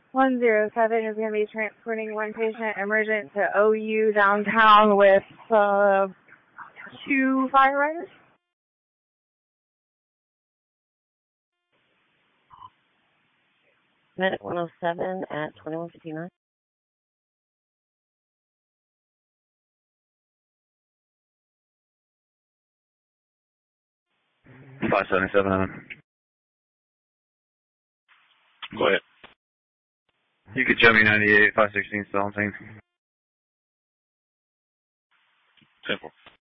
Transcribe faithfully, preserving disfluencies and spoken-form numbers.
one zero seven is going to be transporting one patient emergent to O U downtown with uh, two firefighters. Medic one oh seven at twenty-one fifty-nine. five seventy-seven. Go ahead. You could show me ninety-eight, five sixteen, seventeen. Simple.